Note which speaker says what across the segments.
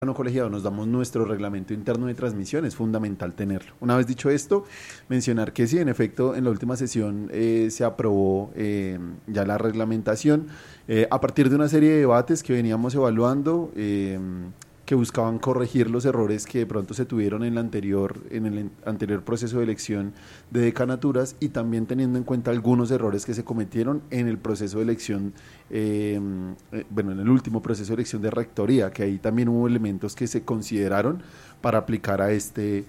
Speaker 1: colegiado nos damos nuestro reglamento interno de transmisión, es fundamental tenerlo. Una vez dicho esto, mencionar que sí, en efecto, en la última sesión se aprobó ya la reglamentación a partir de una serie de debates que veníamos evaluando, que buscaban corregir los errores que de pronto se tuvieron en el anterior proceso de elección de decanaturas y también teniendo en cuenta algunos errores que se cometieron en el proceso de elección, en el último proceso de elección de rectoría, que ahí también hubo elementos que se consideraron para aplicar a este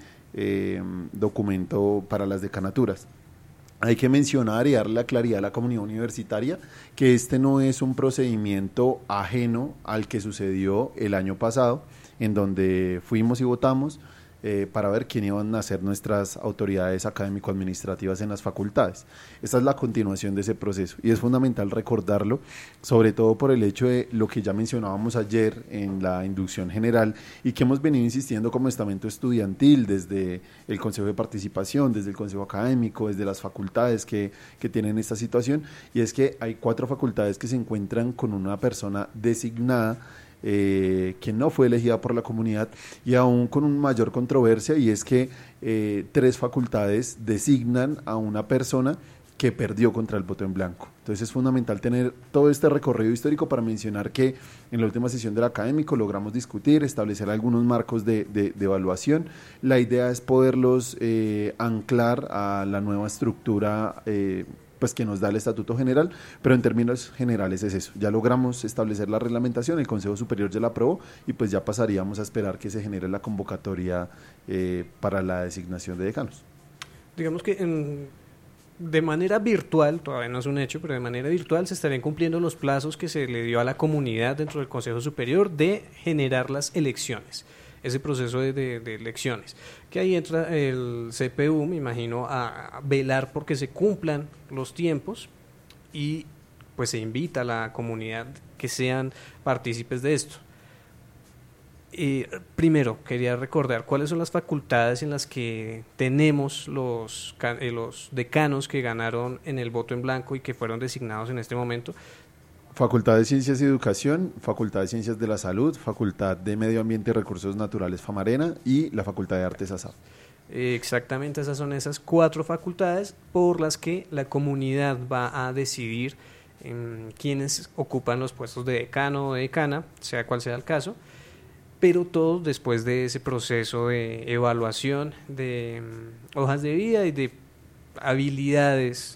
Speaker 1: documento para las decanaturas. Hay que mencionar y darle la claridad a la comunidad universitaria que este no es un procedimiento ajeno al que sucedió el año pasado, en donde fuimos y votamos para ver quién iban a ser nuestras autoridades académico-administrativas en las facultades. Esta es la continuación de ese proceso y es fundamental recordarlo, sobre todo por el hecho de lo que ya mencionábamos ayer en la inducción general y que hemos venido insistiendo como estamento estudiantil desde el Consejo de Participación, desde el Consejo Académico, desde las facultades que tienen esta situación, y es que hay 4 facultades que se encuentran con una persona designada que no fue elegida por la comunidad y aún con una mayor controversia, y es que 3 facultades designan a una persona que perdió contra el voto en blanco. Entonces es fundamental tener todo este recorrido histórico para mencionar que en la última sesión del académico logramos discutir, establecer algunos marcos de evaluación. La idea es poderlos anclar a la nueva estructura pues que nos da el Estatuto General, pero en términos generales es eso. Ya logramos establecer la reglamentación, el Consejo Superior ya la aprobó y pues ya pasaríamos a esperar que se genere la convocatoria para la designación de decanos.
Speaker 2: Digamos que de manera virtual, todavía no es un hecho, pero de manera virtual se estarían cumpliendo los plazos que se le dio a la comunidad dentro del Consejo Superior de generar las elecciones, ese proceso de elecciones, que ahí entra el CPU, me imagino, a velar porque se cumplan los tiempos y pues se invita a la comunidad que sean partícipes de esto. Primero, quería recordar cuáles son las facultades en las que tenemos los decanos que ganaron en el voto en blanco y que fueron designados en este momento.
Speaker 1: Facultad de Ciencias y Educación, Facultad de Ciencias de la Salud, Facultad de Medio Ambiente y Recursos Naturales FAMARENA y la Facultad de Artes ASAP.
Speaker 2: Exactamente, esas 4 facultades por las que la comunidad va a decidir quiénes ocupan los puestos de decano o de decana, sea cual sea el caso, pero todo después de ese proceso de evaluación de hojas de vida y de habilidades,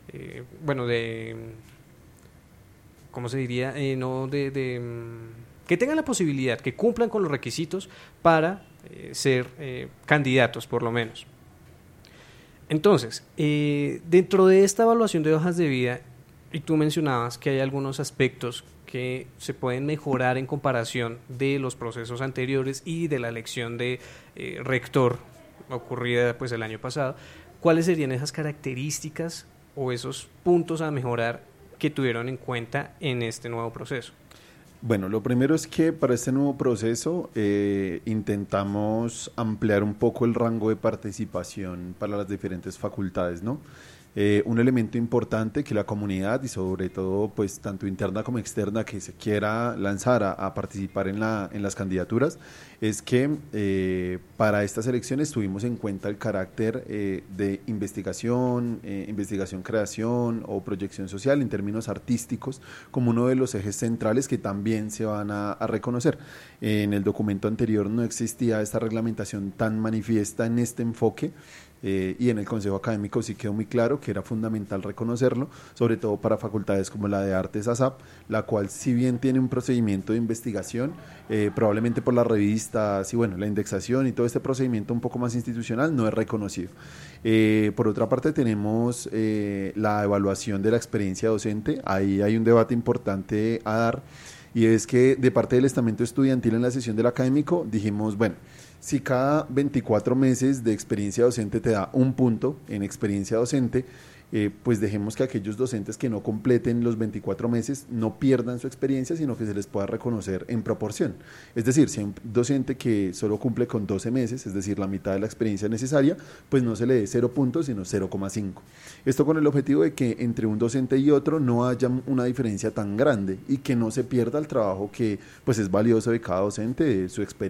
Speaker 2: ¿cómo se diría? Que tengan la posibilidad, que cumplan con los requisitos para ser candidatos, por lo menos. Entonces, dentro de esta evaluación de hojas de vida, y tú mencionabas que hay algunos aspectos que se pueden mejorar en comparación de los procesos anteriores y de la elección de rector ocurrida pues el año pasado. ¿Cuáles serían esas características o esos puntos a mejorar que tuvieron en cuenta en este nuevo proceso?
Speaker 1: Bueno, lo primero es que para este nuevo proceso intentamos ampliar un poco el rango de participación para las diferentes facultades, ¿no? Un elemento importante que la comunidad y sobre todo pues tanto interna como externa que se quiera lanzar a participar en las candidaturas es que para estas elecciones tuvimos en cuenta el carácter de investigación, creación o proyección social en términos artísticos como uno de los ejes centrales que también se van a reconocer. En el documento anterior no existía esta reglamentación tan manifiesta en este enfoque. Y en el Consejo Académico sí quedó muy claro que era fundamental reconocerlo, sobre todo para facultades como la de Artes ASAP, la cual si bien tiene un procedimiento de investigación, probablemente por las revistas y bueno, la indexación y todo este procedimiento un poco más institucional no es reconocido. Por otra parte tenemos la evaluación de la experiencia docente, ahí hay un debate importante a dar, y es que de parte del estamento estudiantil en la sesión del académico dijimos, bueno, si cada 24 meses de experiencia docente te da un punto en experiencia docente, pues dejemos que aquellos docentes que no completen los 24 meses no pierdan su experiencia, sino que se les pueda reconocer en proporción. Es decir, si hay un docente que solo cumple con 12 meses, es decir, la mitad de la experiencia necesaria, pues no se le dé 0 puntos, sino 0,5. Esto con el objetivo de que entre un docente y otro no haya una diferencia tan grande y que no se pierda el trabajo que pues es valioso de cada docente, de su experiencia